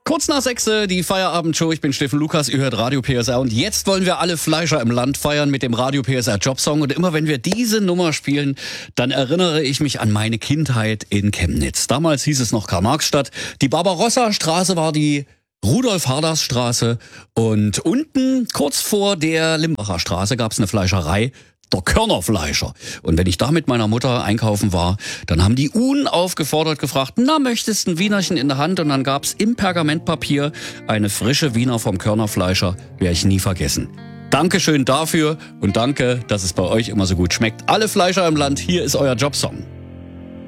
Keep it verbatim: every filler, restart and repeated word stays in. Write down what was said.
Kurz nach sechs, die Feierabendshow. Ich bin Steffen Lukas, ihr hört Radio P S R. Und jetzt wollen wir alle Fleischer im Land feiern mit dem Radio P S R Jobsong. Und immer wenn wir diese Nummer spielen, dann erinnere ich mich an meine Kindheit in Chemnitz. Damals hieß es noch Karl-Marx-Stadt. Die Barbarossa-Straße war die Rudolf-Harders-Straße. Und unten, kurz vor der Limbacher Straße, gab es eine Fleischerei. Der Körnerfleischer. Und wenn ich da mit meiner Mutter einkaufen war, dann haben die unaufgefordert gefragt, na, möchtest du ein Wienerchen in der Hand? Und dann gab's im Pergamentpapier eine frische Wiener vom Körnerfleischer. Werde ich nie vergessen. Dankeschön dafür und danke, dass es bei euch immer so gut schmeckt. Alle Fleischer im Land, hier ist euer Jobsong.